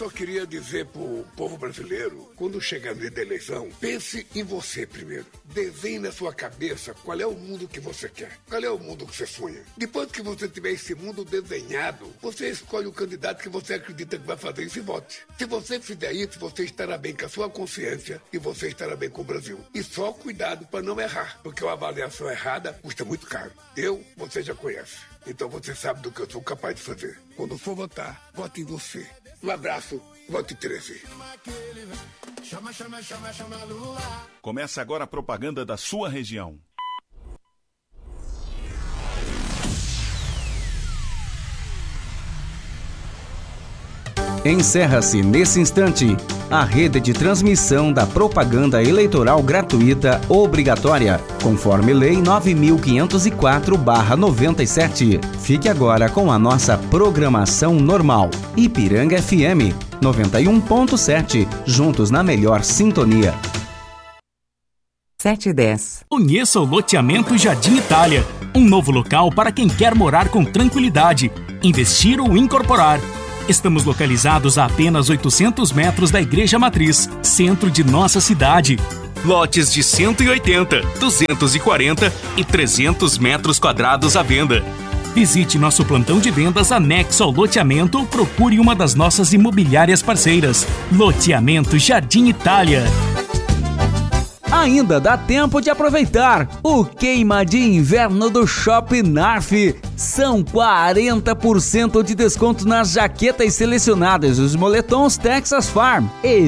Eu queria dizer pro povo brasileiro, quando chegar no dia da eleição, pense em você primeiro. Desenhe na sua cabeça qual é o mundo que você quer, qual é o mundo que você sonha. Depois que você tiver esse mundo desenhado, você escolhe o candidato que você acredita que vai fazer isso e vote. Se você fizer isso, você estará bem com a sua consciência e você estará bem com o Brasil. E só cuidado para não errar, porque uma avaliação errada custa muito caro. Você já conhece. Então você sabe do que eu sou capaz de fazer. Quando for votar, vote em você. Um abraço, vote 13. Começa agora a propaganda da sua região. Encerra-se nesse instante a rede de transmissão da propaganda eleitoral gratuita obrigatória, conforme Lei 9.504/97. Fique agora com a nossa programação normal. Ipiranga FM 91.7, juntos na melhor sintonia. 7:10. Conheça o loteamento Jardim Itália, um novo local para quem quer morar com tranquilidade, investir ou incorporar. Estamos localizados a apenas 800 metros da Igreja Matriz, centro de nossa cidade. Lotes de 180, 240 e 300 metros quadrados à venda. Visite nosso plantão de vendas anexo ao loteamento ou procure uma das nossas imobiliárias parceiras. Loteamento Jardim Itália. Ainda dá tempo de aproveitar o queima de inverno do Shopping Narf. São 40% de desconto nas jaquetas selecionadas e os moletons Texas Farm e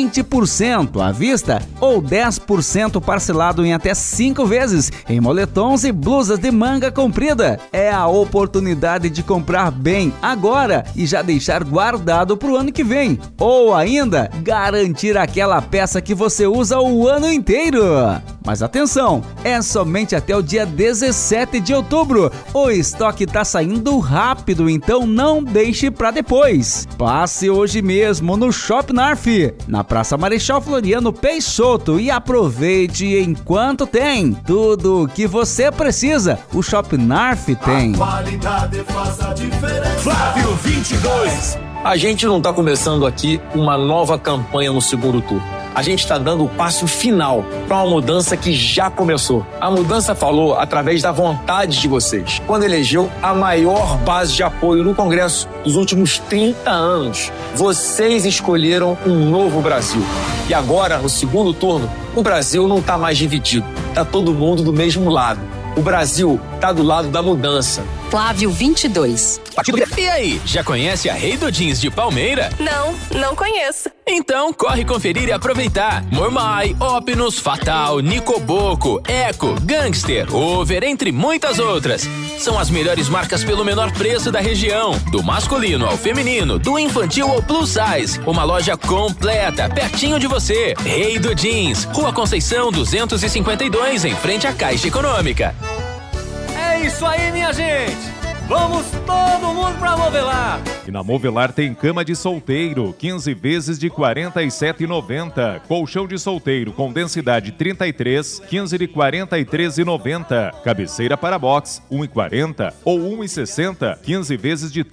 20% à vista ou 10% parcelado em até 5 vezes em moletons e blusas de manga comprida. É a oportunidade de comprar bem agora e já deixar guardado para o ano que vem. Ou ainda, garantir aquela peça que você usa o ano inteiro. Mas atenção, é somente até o dia 17 de outubro. O estoque tá saindo rápido, então não deixe para depois. Passe hoje mesmo no Shop Narf, na Praça Marechal Floriano Peixoto, e aproveite enquanto tem. Tudo o que você precisa, o Shop Narf tem. A qualidade faz a diferença. Flávio 22. A gente não está começando aqui uma nova campanha no segundo turno. A gente está dando o passo final para uma mudança que já começou. A mudança falou através da vontade de vocês, quando elegeu a maior base de apoio no Congresso dos últimos 30 anos. Vocês escolheram um novo Brasil. E agora, no segundo turno, o Brasil não está mais dividido. Está todo mundo do mesmo lado. O Brasil está do lado da mudança. Flávio 22. E aí, já conhece a Rei do Jeans de Palmeira? Não conheço. Então corre conferir e aproveitar. Mormai, Opinus, Fatal, Nicoboco, Eco, Gangster, Over, entre muitas outras. São as melhores marcas pelo menor preço da região. Do masculino ao feminino, do infantil ao plus size. Uma loja completa, pertinho de você. Rei do Jeans, Rua Conceição 252, em frente à Caixa Econômica. É isso aí, minha gente! Vamos todo mundo pra Movelar! E na Movelar tem cama de solteiro, 15 vezes de R$ 47,90. Colchão de solteiro com densidade 33, 15 de R$ 43,90. Cabeceira para box, R$ 1,40 ou R$ 1,60, 15 vezes de R$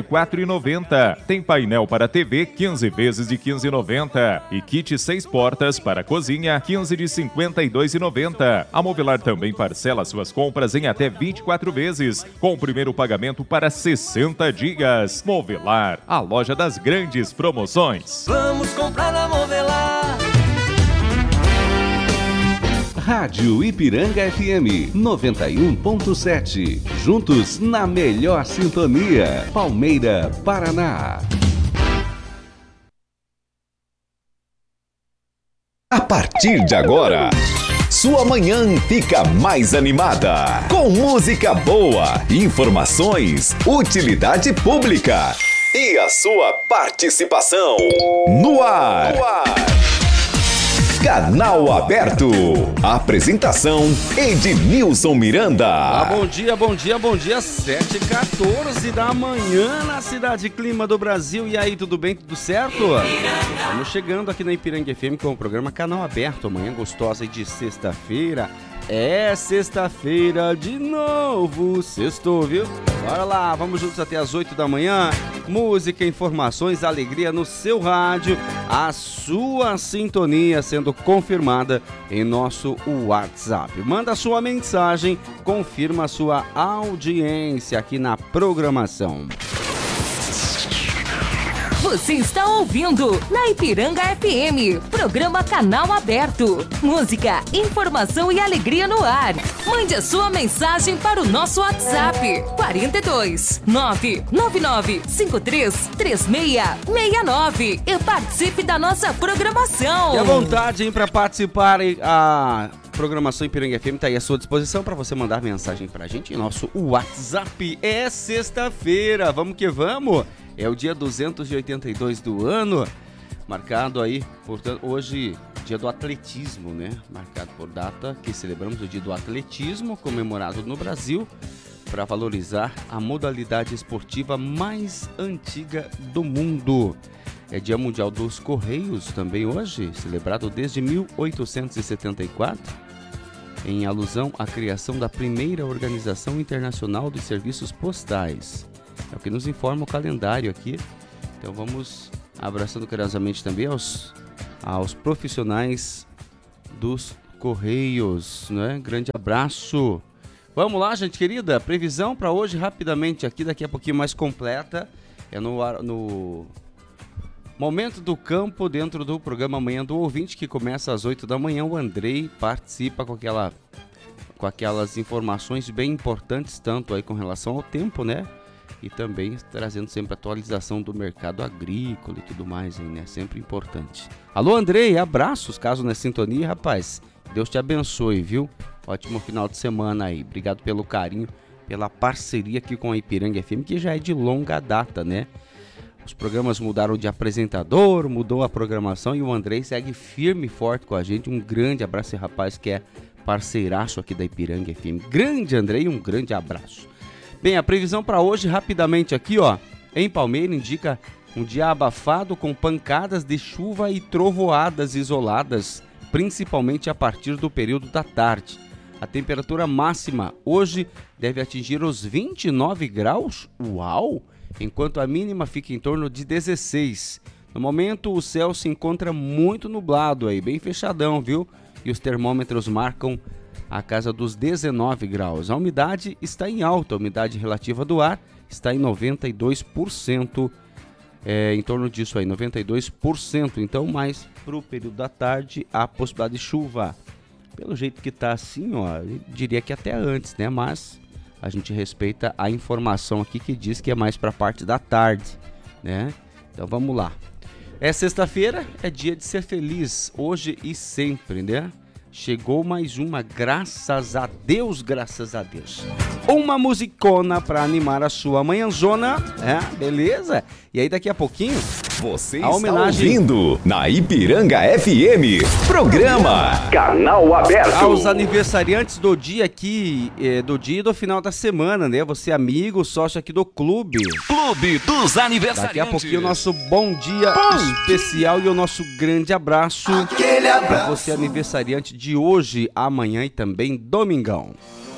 34,90. Tem painel para TV, 15 vezes de R$ 15,90. E kit 6 portas para cozinha, 15 de R$ 52,90. A Movelar também parcela suas compras em até 24 vezes, com o primeiro pagamento para 60 dias. Movelar, a loja das grandes promoções. Vamos comprar na Movelar! Rádio Ipiranga FM 91.7. Juntos na melhor sintonia. Palmeira, Paraná. A partir de agora, sua manhã fica mais animada. Com música boa, informações, utilidade pública e a sua participação. No ar. Canal Aberto. Apresentação: Edmilson Miranda. Bom dia, 7h14 da manhã na Cidade Clima do Brasil. E aí, tudo bem, tudo certo? Estamos chegando aqui na Ipiranga FM com o programa Canal Aberto. Manhã gostosa de sexta-feira. É sexta-feira de novo, sextou, viu? Bora lá, vamos juntos até as 8 da manhã. Música, informações, alegria no seu rádio. A sua sintonia sendo confirmada em nosso WhatsApp. Manda sua mensagem, confirma a sua audiência aqui na programação. Você está ouvindo na Ipiranga FM, programa Canal Aberto. Música, informação e alegria no ar. Mande a sua mensagem para o nosso WhatsApp 42 999 53 3669 e participe da nossa programação. E à vontade, hein, para participar. A programação Ipiranga FM está aí à sua disposição para você mandar mensagem para a gente em nosso WhatsApp. É sexta-feira, vamos que vamos. É o dia 282 do ano, marcado aí, portanto, hoje, dia do atletismo, né? Marcado por data que celebramos o dia do atletismo, comemorado no Brasil, para valorizar a modalidade esportiva mais antiga do mundo. É Dia Mundial dos Correios também hoje, celebrado desde 1874, em alusão à criação da primeira Organização Internacional dos Serviços Postais. É o que nos informa o calendário aqui. Então vamos abraçando carinhosamente também aos profissionais dos Correios, né? Grande abraço. Vamos lá, gente querida. Previsão para hoje rapidamente aqui, daqui a pouquinho mais completa. É no Momento do Campo, dentro do programa Manhã do Ouvinte, que começa às 8 da manhã. O Andrei participa com aquelas informações bem importantes, tanto aí com relação ao tempo, né? E também trazendo sempre atualização do mercado agrícola e tudo mais, hein, né? Sempre importante. Alô, Andrei, abraços, caso na sintonia, rapaz. Deus te abençoe, viu? Ótimo final de semana aí. Obrigado pelo carinho, pela parceria aqui com a Ipiranga FM, que já é de longa data, né? Os programas mudaram de apresentador, mudou a programação e o Andrei segue firme e forte com a gente. Um grande abraço, esse rapaz que é parceiraço aqui da Ipiranga FM. Grande Andrei, um grande abraço. Bem, a previsão para hoje, rapidamente aqui, ó, em Palmeira, indica um dia abafado com pancadas de chuva e trovoadas isoladas, principalmente a partir do período da tarde. A temperatura máxima hoje deve atingir os 29 graus, uau! Enquanto a mínima fica em torno de 16. No momento, o céu se encontra muito nublado aí, bem fechadão, viu? E os termômetros marcam a casa dos 19 graus. A umidade está em alta, a umidade relativa do ar está em 92%, em torno disso aí, 92%. Então, mais para o período da tarde, há possibilidade de chuva. Pelo jeito que está assim, ó, eu diria que até antes, né? Mas a gente respeita a informação aqui que diz que é mais para a parte da tarde, né? Então, vamos lá. É sexta-feira, é dia de ser feliz, hoje e sempre, né? Chegou mais uma, graças a Deus, graças a Deus. Uma musicona para animar a sua manhãzona, beleza? E aí daqui a pouquinho, você está ouvindo na Ipiranga FM, programa Canal Aberto. Aos aniversariantes do dia aqui, do dia e do final da semana, né? Você amigo, sócio aqui do clube. Clube dos Aniversariantes. Daqui a pouquinho o nosso bom dia especial e o nosso grande abraço. Aquele abraço. Pra você aniversariante de hoje, amanhã e também domingão.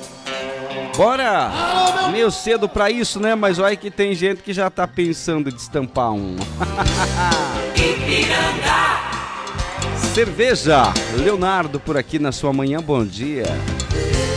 Bora! Meio cedo pra isso, né? Mas olha que tem gente que já tá pensando em estampar um. Ipiranga! Cerveja! Leonardo por aqui na sua manhã, bom dia.